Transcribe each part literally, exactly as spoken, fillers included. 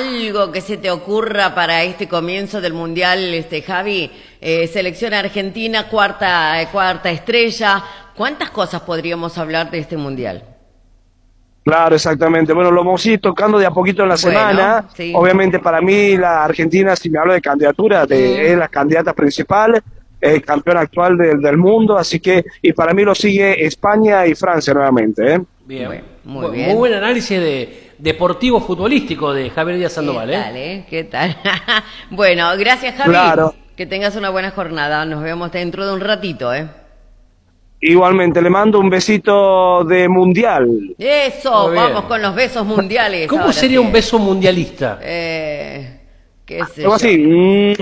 algo que se te ocurra para este comienzo del Mundial, este Javi? Eh, selección argentina, cuarta, eh, cuarta estrella. ¿Cuántas cosas podríamos hablar de este Mundial? Claro, exactamente. Bueno, lo vamos a ir tocando de a poquito en la Bueno, semana. sí. Obviamente para mí la Argentina, si me hablo de candidatura, de, Mm. es la candidata principal, el campeón actual del, del mundo, así que, y para mí lo sigue España y Francia nuevamente, ¿eh? Bien, Bueno, muy muy, bien. muy buen análisis de deportivo futbolístico de Javier Díaz Sandoval, ¿Qué ¿eh? tal, eh? ¿Qué tal? Bueno, gracias, Javi. Claro. Que tengas una buena jornada. Nos vemos dentro de un ratito, ¿eh? Igualmente, le mando un besito de mundial. Eso, Muy bien. vamos con los besos mundiales. ¿Cómo ahora sería sí. un beso mundialista? Eh, qué sé Algo yo. así. mm,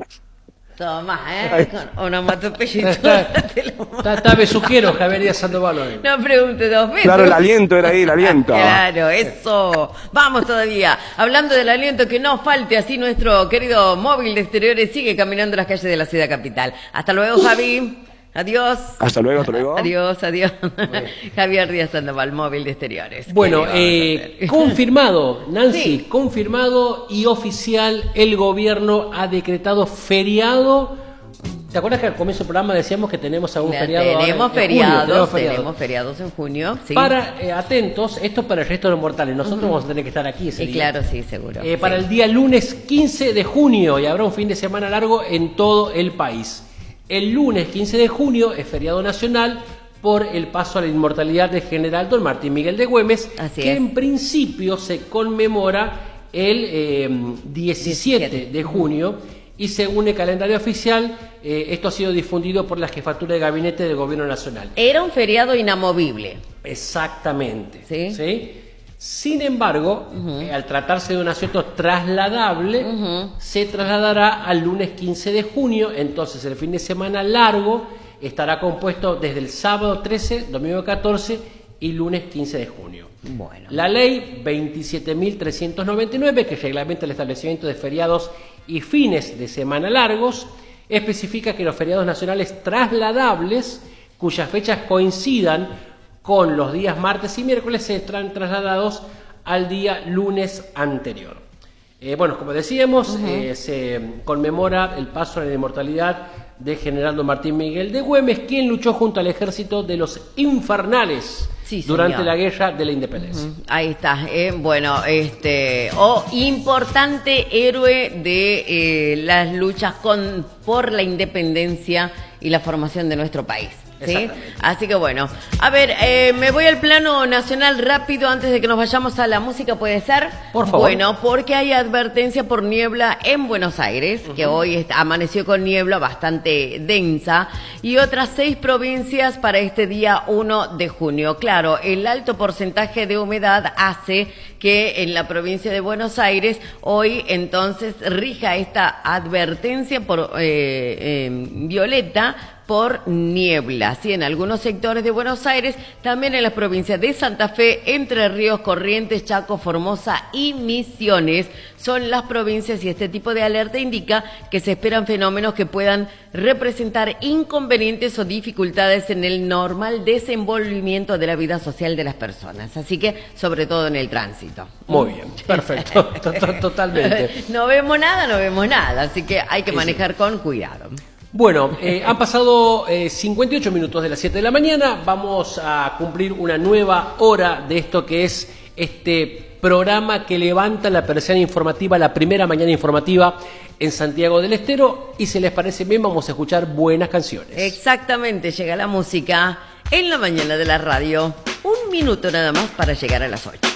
Toma, ¿eh? Con onomatopeya y Está, todo, te lo mando. está, está besuquero Javier Díaz Sandoval hoy. No pregunte dos veces. Claro, el aliento era ahí, el aliento. Claro, eso. Vamos todavía. Hablando del aliento, que no falte, así nuestro querido móvil de exteriores sigue caminando las calles de la ciudad capital. Hasta luego, Javi. Adiós. Hasta luego, hasta luego. Adiós, adiós. Javier Díaz Sandoval, móvil de exteriores. Bueno, ¿Qué le vamos a eh, hacer? confirmado, Nancy, Sí. confirmado y oficial, el gobierno ha decretado feriado. ¿Te acuerdas que al comienzo del programa decíamos que tenemos algún Ya feriado? ahora tenemos en junio? feriados, Tenemos feriado. tenemos feriados en junio. Sí. Para, eh, atentos, esto para el resto de los mortales, nosotros vamos a tener que estar aquí ese Y día. claro, sí, seguro. Eh, para Sí. el día lunes quince de junio y habrá un fin de semana largo en todo el país. El lunes quince de junio es feriado nacional por el paso a la inmortalidad del general don Martín Miguel de Güemes, Así que es. en principio se conmemora el eh, diecisiete diecisiete de junio y según el calendario oficial eh, esto ha sido difundido por la Jefatura de Gabinete del Gobierno Nacional. Era un feriado inamovible. Exactamente. Sí. ¿Sí? Sin embargo, eh, al tratarse de un asueto trasladable, se trasladará al lunes quince de junio, entonces el fin de semana largo estará compuesto desde el sábado trece, domingo catorce y lunes quince de junio. Bueno. La ley veintisiete mil trescientos noventa y nueve, que reglamenta el establecimiento de feriados y fines de semana largos, especifica que los feriados nacionales trasladables, cuyas fechas coincidan con los días martes y miércoles, se están trasladados al día lunes anterior. Eh, bueno, como decíamos, uh-huh. eh, se conmemora el paso a la inmortalidad del general don Martín Miguel de Güemes, quien luchó junto al ejército de los infernales sí, durante señor. la guerra de la independencia. Uh-huh. Ahí está. Eh, bueno, este, o oh, importante héroe de eh, las luchas con por la independencia y la formación de nuestro país. ¿Sí? Así que bueno, a ver, eh, me voy al plano nacional rápido antes de que nos vayamos a la música, ¿puede ser? Por favor. Bueno, porque hay advertencia por niebla en Buenos Aires, uh-huh. que hoy está, amaneció con niebla bastante densa, y otras seis provincias para este día uno de junio. Claro, el alto porcentaje de humedad hace que en la provincia de Buenos Aires hoy entonces rija esta advertencia por eh, eh, violeta por niebla, ¿sí? En algunos sectores de Buenos Aires, también en las provincias de Santa Fe, Entre Ríos, Corrientes, Chaco, Formosa y Misiones. Son las provincias y este tipo de alerta indica que se esperan fenómenos que puedan representar inconvenientes o dificultades en el normal desenvolvimiento de la vida social de las personas. Así que, sobre todo en el tránsito. Muy bien, perfecto, totalmente. No vemos nada, no vemos nada, así que hay que Sí, manejar sí. con cuidado. Bueno, eh, han pasado eh, cincuenta y ocho minutos de las siete de la mañana. Vamos a cumplir una nueva hora de esto que es este programa que levanta la persiana informativa, la primera mañana informativa en Santiago del Estero. Y si les parece bien, vamos a escuchar buenas canciones. Exactamente, llega la música en la mañana de la radio. Un minuto nada más para llegar a las ocho.